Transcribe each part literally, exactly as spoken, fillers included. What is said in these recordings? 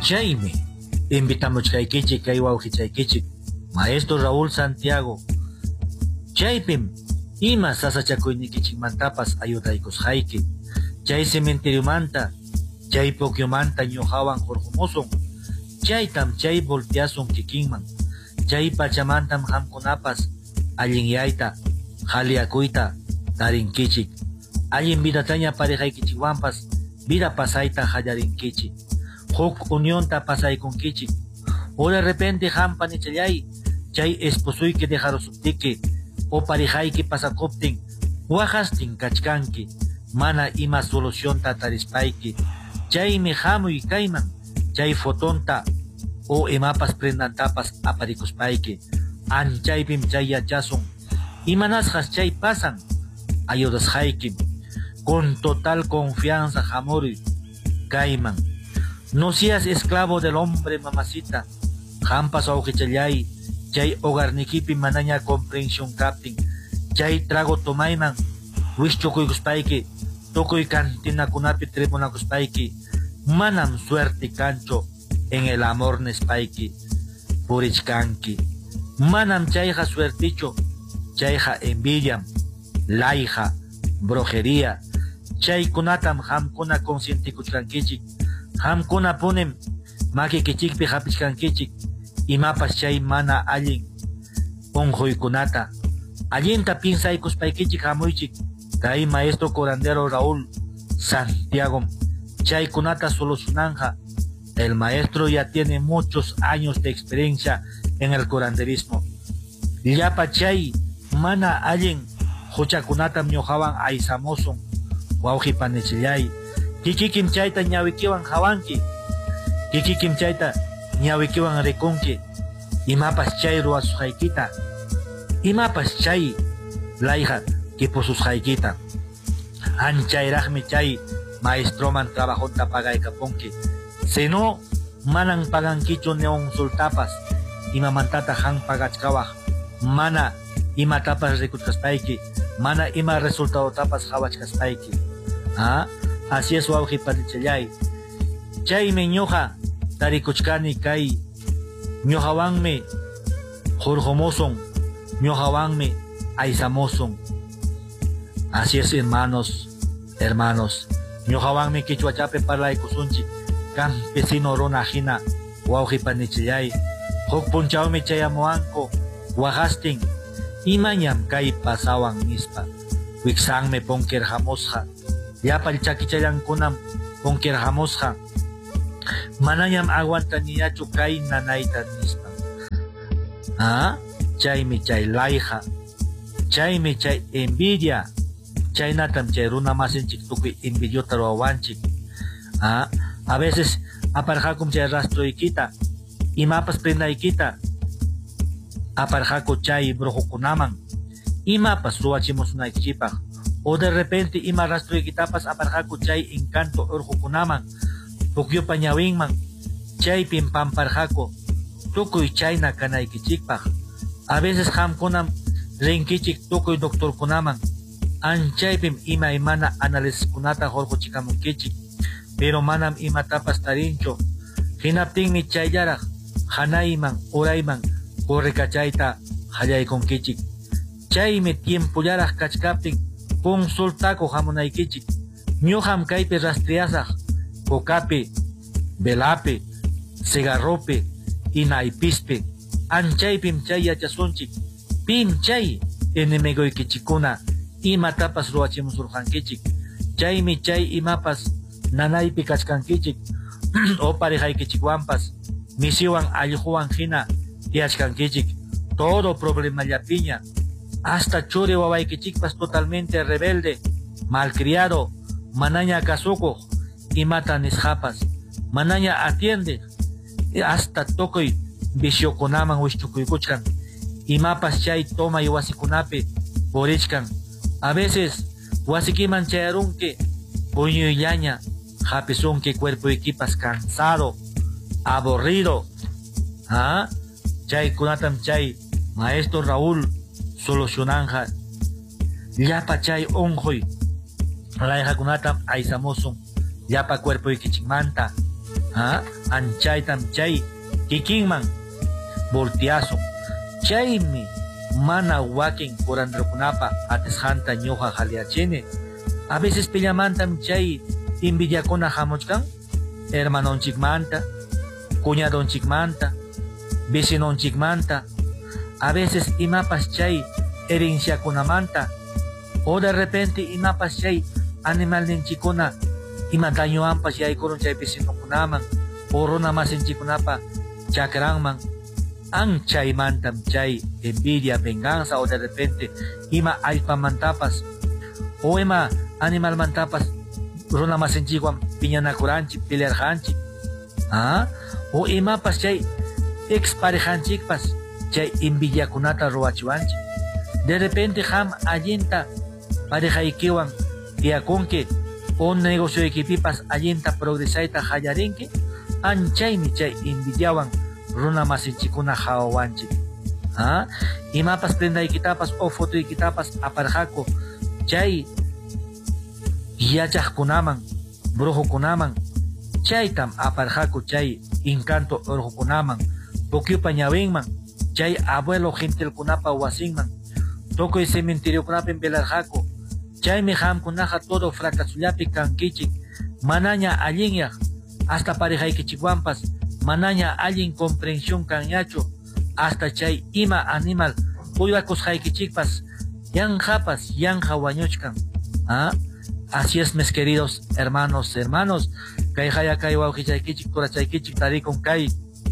Chaymi invitamos kaykichik kay wawqichaykichik Maestro Raúl Santiago. Chaypim ima sasachakuynikichikmantapas ayudaykusqayki. Chay cementeriomanta, chay pukyumanta ñuqawan hurqumusun. Chaytam chay volteasun kikinman. Chay pachamantam hamkunapas allinyayta, haliakuyta tarinkichik. Allin vidataña parejaykichikwanpas vida pasayta hallarinkichik. Huk unionta pasaykunkichik. O de repente hampanichallay, chay esposuyki dejarosuptiki, o parejayki pasakuptin, wajastin kachkanki, mana ima solucionta tarispayki. Chaymi hamuy kayman, chay fotonta, o imapas prendantapas aparikuspayki. Anchaypim chay yachasun, imanasjas chay pasan, ayudashaykim. Con total confianza hamuri kayman. No seas esclavo del hombre, mamacita. Hampas aukichallay, chay hogarnikipi manaña comprensión captin. Chay trago tomayman, wishchukuykuspayki, tukuy cantinakunapi tribunakuspayki. Manam suerte cancho en el amor nespayki, purichkanki. Manam chayja suerticho, chayja envidiam, laija, brujería. Chay kunatam hamkuna conscientikuchkankichik. Hamkuna punem makikichikpi hapichkankichik. Imapas chay mana allin unjuykunata. Allinta pinsaykuspaykichik hamuychik. Kay maestro curandero Raúl Santiago. Chay kunata solucionanja. El maestro ya tiene muchos años de experiencia en el curanderismo. Llapa chay mana allin huchakunatam ñuqawan aysamusun. Wauji panichillay. Kikikim chayta ñawikiwan hawanki. Kikikim chayta ñawikiwan rikunki. Imapas chay ruwasqaykita. Imapas chay layja kipususqaykita. Anchayraqmi chay maestroman trabajonta pagaykapunki. Si no, manan pagankichu neon sultapas. Imamantata han pagachkawaj. Mana ima tapas rikuchkaspayki. Mana ima resultado tapas hawachkaspayki. ¿Ah? Así es wauji panichallay. Chaymi ñuqa tarikuchkani kay ñuqawanmi hurqumusun, ñuqawanmi aysamusun. Así es, hermanos, hermanos. Ñuqawanmi quichuachapi parlaykusunchik. Campesino runa hina wauji panichallay. Huk punchawmi chayamuanko wajastin. Imañam kay pasawan nispa. Wiksanmi punkirhamusqa. Yapal chakichayankunam punkirhamusqa. Manañam aguantaniyachu kay nanayta nispa. ¿Ah? Chaymi chay layja. Chaymi chay envidia. Chaynatam chay runa masinchik tukuy envidiota ruwawanchik. ¿Ah? A veces aparjakum chay rastroykita. Imapas prendaykita. Aparjaku chay brujukunaman. Imapas ruwachimusunaykichipaj. O de repente ima rastroykitapas aparjaku chay encanto urjukunaman. Pukyupa ñawinman. Chaypin pamparjaku. Tukuy chayna kanaykichikpaj. A veces hamkunam rinkichik tukuy doctorkunaman. Anchaypim ima imana análisiskunata hurquchikamunkichik. Pero manam ima tapas tarincho. Hinaptinmi chayllaraj hanayman urayman kurrikachayta hallaykunkichik. Chaymi tiempullaraj kachkaptin consultaku hamunaykichik. Ñuqam kaypi rastreasaj cocapi, velapi, cigarropi, inaypispi. Anchaypim chay yachasunchik. Pim chay enemiguykichikuna ima tapas ruwachimusurqankichik. Chaymi chay imapas nanaypi kachkankichik. O parejaykichikwanpas misiwan allquwan hina tiyachkankichik. Todo problema llapiña. Hasta churi wawaykichikpas totalmente rebelde, malcriado, manaña kasukuq, imata nisqapas, manaña atiende, hasta tokoy visiokunaman wishchukuykuchkan. Imapas chay toma y wasikunapi purichkan. A veces wasikiman chayarunki puñuyllaña, hapisunki cuerpuykipas cansado, aburrido. ¿Ah? Chay kunatam chay maestro Raúl solucionanja. Llapa chay onjoy layjakunatam aysamusun. Llapa cuerpuykichikmanta ¿ah? Anchaytam chay kikinman volteazo chaymi mana wakin kurandrukunapa atisjanta ñuqa haliachini. A veces pillamantam chay envidiakuna hamuchkan hermanonchikmanta, cuñadonchikmanta, vecinonchikmanta, a veces imapas chay herenciakunamanta, o de repente imapas chay animalninchikuna ima dañoanpas yaykurun chay vecinokunaman, o runamasinchikunapa chakranman, an chaymantam chay envidia, venganza, o de repente ima allpamantapas, o ima animalmantapas runamasinchikwan piñanakuranchik, pelearjanchik, ¿ah? O imapas chay exparejanchikpas chay envidiakunata ruwachiwanchik. De repente ham allinta parejaykiwan tiyakunki, o negocioykipipas allinta progresayta hallarinki, anchaymi chay envidiawan runamasinchikuna hawawanchik, ¿ah? Imapas prendaykitapas o fotoykitapas aparjako chay yachaqkunaman, brujukunaman, chaytam aparjako chay encanto urqukunaman, pukyupa ñawinman, chay abuelo gentilkunapa wasinman, tokoy cementeriokunapi velarjako, chaymi hamkunaqa todo fracasullapi kankichik, manaña allinyaq, hasta parejaykichikwanpas manaña allin comprensión kanyachu, hasta chay ima animal uywakusqaykichikpas yanqapas yanqa wañuchkan, ¿ah? Así es, mis queridos hermanos, hermanos, kay haya kay wawqillaykichik turachaykichik tarikun kay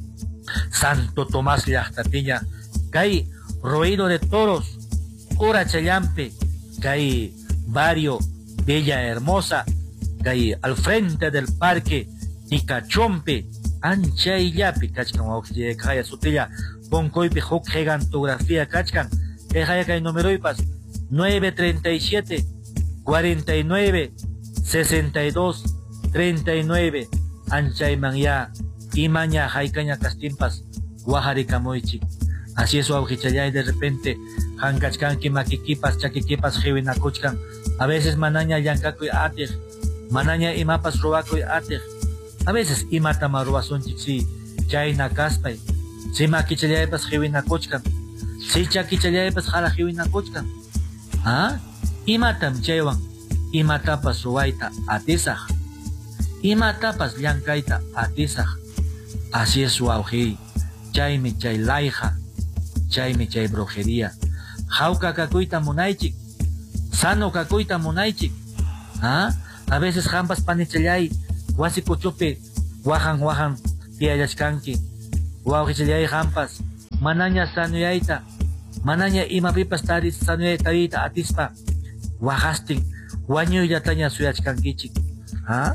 Santo Tomás llaqtapiña, kay Ruido de Toros, Urachayampe, kay barrio Bella Hermosa, kay al frente del parque Ticachompe, anchayllapi kachkan wawqillay kaya sutilla ponkoypi huk gigantografía kachkan, kay haya kay numeroypas nueve treinta y siete cuarenta y nueve sesenta y dos treinta y nueve, anchayman ya imaña haycaña castimpas guajarikamoychik. Así es wawqichalay, de repente hankachkanki makikipas chakikipas hiwinakuchkan, a veces manaña yankakuy atij, manaña imapas ruwakuy atij, a veces imatama ruwasunchik si chayna kaspay, si makichallaypas hiwinakuchkan, si chakichallaypas jala hiwinakuchkan, ¿ah? Imatam chaywan imatapas ruwayta atisaq, imatapas llankayta atisaq. Así es wawqiy, chaymi chay layqa, chaymi chay brujería. Jawka kakuyta munaychik, sano kakuyta munaychik, ¿ah? A veces hampas panichallay wasi kuchupi wajan wajan tiyallachkanki, wawqichalay hampas manaña sanuyayta, manaña imapipas taris sanuyay tarita atispa wajastin wañuylataña suyachkankichik, ¿ah?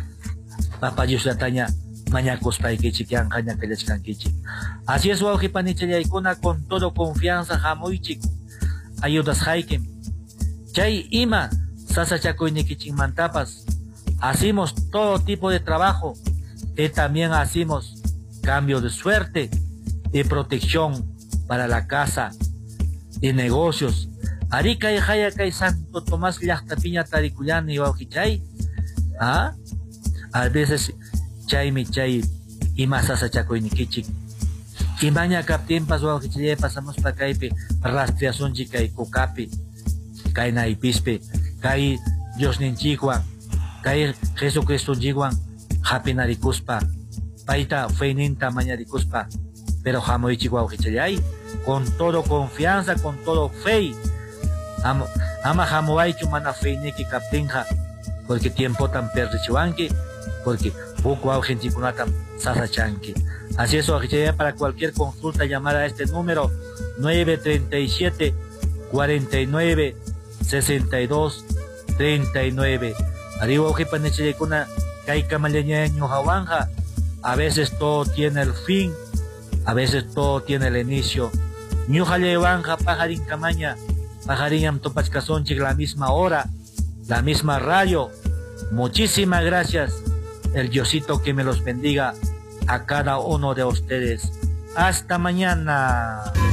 Papayuslataña mañakuspaykichik yanqaña kallachkankichik. Así es wawqipanichallaykuna, con todo confianza hamuychik ayudashaykim, chay ima sasachakuynikichikmantapas hacemos todo tipo de trabajo, y también hacemos cambio de suerte y protección para la casa y negocios. Arika y Jaya Kai Santo Tomás llaqtapiña tarikullani wawqichay, ¿ah? A veces chaymi chay ima sasachakuynikichik, imaña kaptinpas wawqichay pasamos pa kaypi rastreasunchik kay kukapi, kay naypispi, kay Diosninchikwan, kay Jesucristunchikwan hapinarikuspa, payta feyninta mañarikuspa, pero hamuychik wawqichay con todo confianza, con todo fe. Ama, ama hamuaychu mana feyniki kaptinja, porque tiempo tan perdichiwanki, porque poco augenticunatam sasachanki. Así es, para cualquier consulta llamar a este número nueve treinta y siete cuarenta y nueve sesenta y dos treinta y nueve. Arriba ojipanechayekuna kaikamaleñeño hawanja. A veces todo tiene el fin, a veces todo tiene el inicio. Ñujalewanja pajarin camaña. Pajarín topachcasonchik la misma hora, la misma radio. Muchísimas gracias. El Diosito que me los bendiga a cada uno de ustedes. Hasta mañana.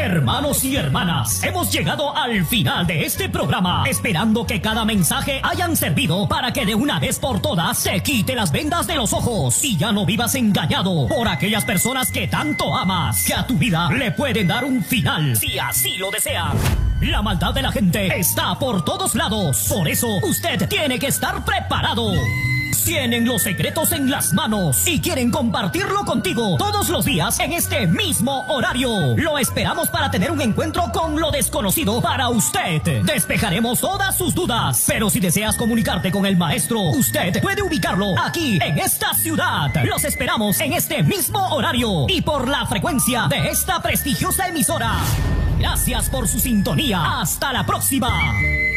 Hermanos y hermanas, hemos llegado al final de este programa, esperando que cada mensaje hayan servido para que de una vez por todas se quite las vendas de los ojos y ya no vivas engañado por aquellas personas que tanto amas, que a tu vida le pueden dar un final, si así lo desean. La maldad de la gente está por todos lados, por eso usted tiene que estar preparado. Tienen los secretos en las manos y quieren compartirlo contigo todos los días en este mismo horario. Lo esperamos para tener un encuentro con lo desconocido para usted. Despejaremos todas sus dudas, pero si deseas comunicarte con el maestro, usted puede ubicarlo aquí en esta ciudad. Los esperamos en este mismo horario y por la frecuencia de esta prestigiosa emisora. Gracias por su sintonía. Hasta la próxima.